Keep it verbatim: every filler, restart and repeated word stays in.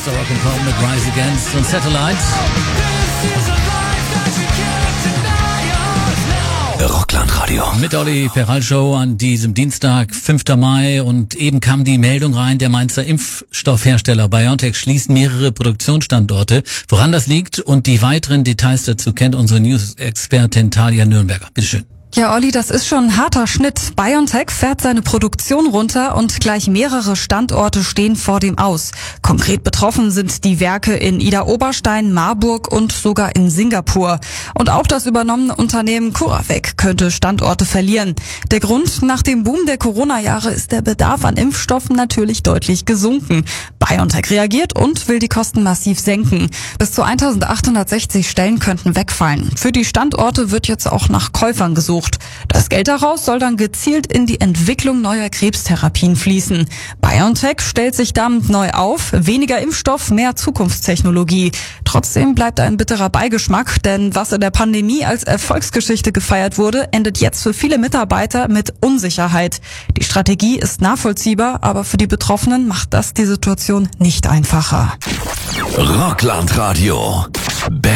Master Rock and Pop mit Rise Against und Satellite. Rockland Radio. Mit Olli Peralshow an diesem Dienstag, fünften Mai, und eben kam die Meldung rein, der Mainzer Impfstoffhersteller BioNTech schließt mehrere Produktionsstandorte. Woran das liegt und die weiteren Details dazu kennt unsere News-Expertin Talia Nürnberger. Bitteschön. Ja, Olli, das ist schon ein harter Schnitt. BioNTech fährt seine Produktion runter und gleich mehrere Standorte stehen vor dem Aus. Konkret betroffen sind die Werke in Idar-Oberstein, Marburg und sogar in Singapur. Und auch das übernommene Unternehmen CuraVac könnte Standorte verlieren. Der Grund: Nach dem Boom der Corona-Jahre ist der Bedarf an Impfstoffen natürlich deutlich gesunken. BioNTech reagiert und will die Kosten massiv senken. Bis zu eintausendachthundertsechzig Stellen könnten wegfallen. Für die Standorte wird jetzt auch nach Käufern gesucht. Das Geld daraus soll dann gezielt in die Entwicklung neuer Krebstherapien fließen. BioNTech stellt sich damit neu auf. Weniger Impfstoff, mehr Zukunftstechnologie. Trotzdem bleibt ein bitterer Beigeschmack, denn was in der Pandemie als Erfolgsgeschichte gefeiert wurde, endet jetzt für viele Mitarbeiter mit Unsicherheit. Die Strategie ist nachvollziehbar, aber für die Betroffenen macht das die Situation nicht einfacher. Rockland Radio.